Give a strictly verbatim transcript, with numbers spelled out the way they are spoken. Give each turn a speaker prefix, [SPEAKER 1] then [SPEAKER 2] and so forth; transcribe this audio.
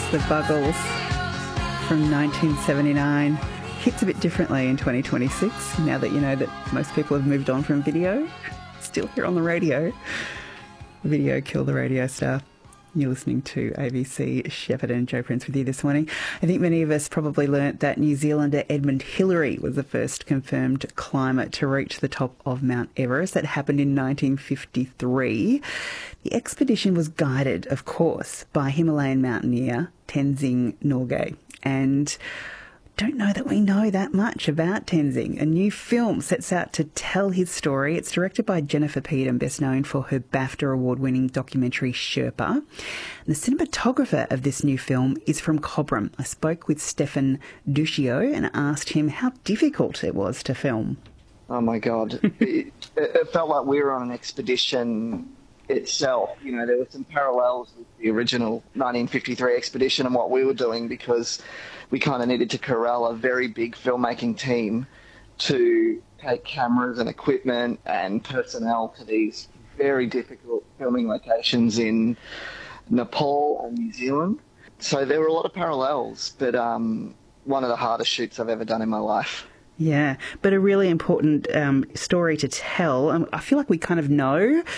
[SPEAKER 1] the Buggles from nineteen seventy-nine. Hits a bit differently in twenty twenty-six, now that you know that most people have moved on from video. Still here on the radio. Video killed the radio star. You're listening to A B C Shepherd and Joe Prince with you this morning. I think many of us probably learnt that New Zealander Edmund Hillary was the first confirmed climber to reach the top of Mount Everest. That happened in nineteen fifty-three. The expedition was guided, of course, by Himalayan mountaineer Tenzing Norgay. And don't know that we know that much about Tenzing. A new film sets out to tell his story. It's directed by Jennifer Peedham, best known for her BAFTA award-winning documentary Sherpa. And the cinematographer of this new film is from Cobram. I spoke with Stefan Duccio and asked him how difficult it was to film.
[SPEAKER 2] Oh my God. it, it felt like we were on an expedition itself. You know, there were some parallels with the original nineteen fifty-three expedition and what we were doing, because we kind of needed to corral a very big filmmaking team to take cameras and equipment and personnel to these very difficult filming locations in Nepal and New Zealand. So there were a lot of parallels, but um, one of the hardest shoots I've ever done in my life.
[SPEAKER 1] Yeah, but a really important um, story to tell. Um, I feel like we kind of know